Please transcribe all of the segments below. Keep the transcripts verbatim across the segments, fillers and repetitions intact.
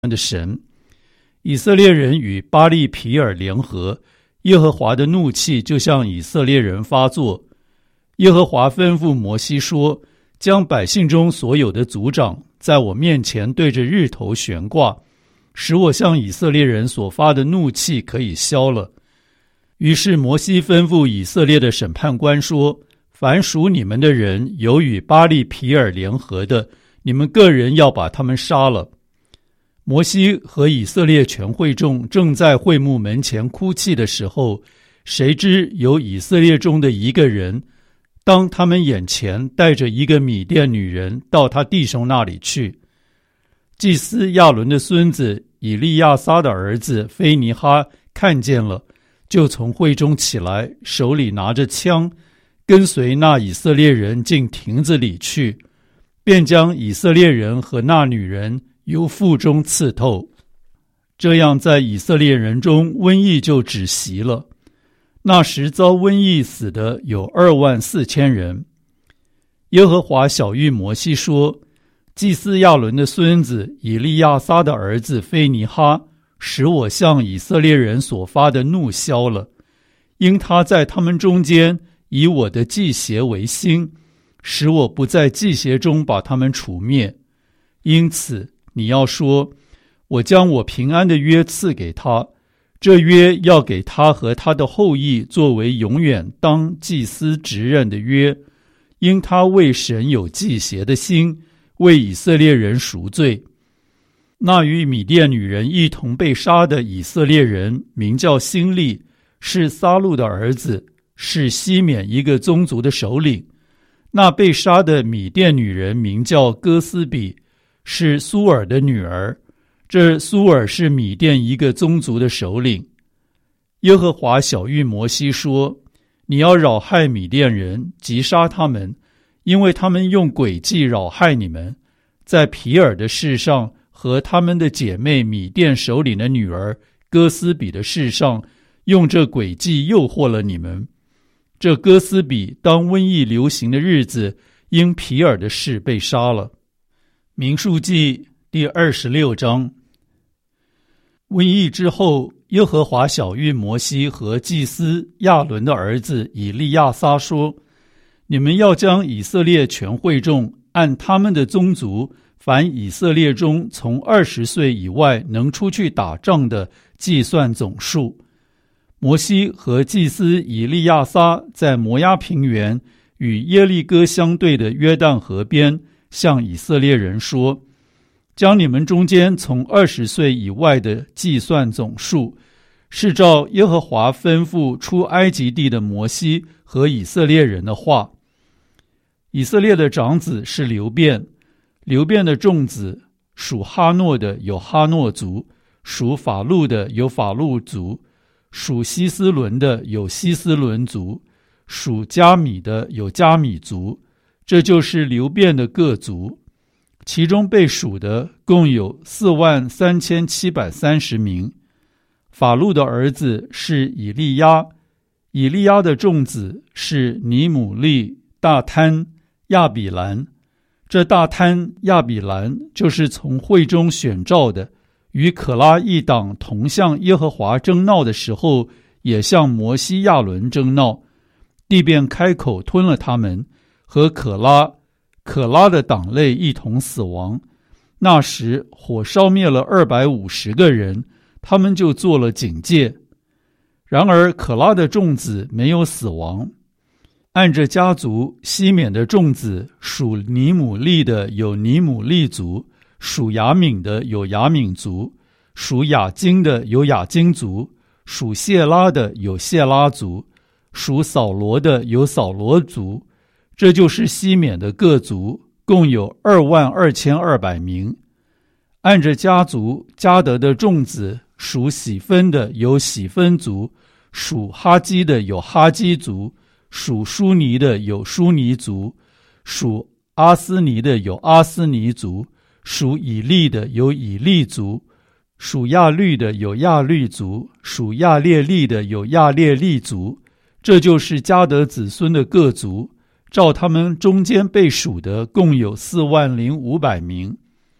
的神。以色列人与巴利皮尔联合，耶和华的怒气就向以色列人发作。耶和华吩咐摩西说，将百姓中所有的族长在我面前对着日头悬挂，使我向以色列人所发的怒气可以消了。于是摩西吩咐以色列的审判官说，凡属你们的人有与巴利皮尔联合的，你们个人要把他们杀了。摩西和以色列全会众正在会幕门前哭泣的时候，谁知有以色列中的一个人，当他们眼前带着一个米甸女人到他弟兄那里去。祭司亚伦的孙子以利亚撒的儿子菲尼哈看见了，就从会中起来，手里拿着枪，跟随那以色列人进亭子里去，便将以色列人和那女人由腹中刺透。这样在以色列人中瘟疫就止息了。那时遭瘟疫死的有二万四千人。耶和华晓谕摩西说，祭司亚伦的孙子以利亚撒的儿子菲尼哈，使我向以色列人所发的怒消了，因他在他们中间以我的祭邪为心，使我不在祭邪中把他们除灭。因此你要说，我将我平安的约赐给他，这约要给他和他的后裔作为永远当祭司职任的约，因他为神有祭邪的心，为以色列人赎罪。那与米甸女人一同被杀的以色列人名叫辛利，是撒路的儿子，是西缅一个宗族的首领。那被杀的米甸女人名叫哥斯比，是苏尔的女儿，这苏尔是米甸一个宗族的首领。耶和华晓谕摩西说，你要扰害米甸人，击杀他们，因为他们用诡计扰害你们，在皮尔的事上和他们的姐妹米甸首领的女儿哥斯比的事上，用这诡计诱惑了你们。这哥斯比当瘟疫流行的日子，因皮尔的事被杀了。民数记第二十六章。瘟疫之后，耶和华晓谕摩西和祭司亚伦的儿子以利亚撒说，你们要将以色列全会众按他们的宗族，凡以色列中从二十岁以外能出去打仗的计算总数。摩西和祭司以利亚撒在摩押平原与耶利哥相对的约旦河边，向以色列人说，将你们中间从二十岁以外的计算总数，是照耶和华吩咐出埃及地的摩西和以色列人的话。以色列的长子是流便，流便的众子属哈诺的有哈诺族，属法路的有法路族，属希斯伦的有希斯伦族，属加米的有加米族。这就是流便的各族，其中被数的共有四万三千七百三十名。法路的儿子是以利亚，以利亚的众子是尼姆利、大贪、亚比兰。这大贪、亚比兰就是从会中选召的，与可拉一党同向耶和华争闹的时候，也向摩西亚伦争闹，地便开口吞了他们，和可拉、可拉的党类一同死亡。那时火烧灭了二百五十个人，他们就做了警戒。然而可拉的众子没有死亡。按着家族，西缅的众子属尼姆利的有尼姆利族，属亚敏的有亚敏族，属亚金的有亚金族，属谢拉的有谢拉族，属扫罗的有扫罗族。这就是西缅的各族，共有二万二千二百名。按着家族，迦得的众子属喜分的有喜分族，属哈基的有哈基族，属舒尼的有舒尼族，属阿斯尼的有阿斯尼族，属以利的有以利族，属亚律的有亚律族，属亚列利的有亚列利族。这就是迦得子孙的各族，照他们中间被数的共有四万零五百名。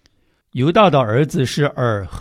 犹大的儿子是尔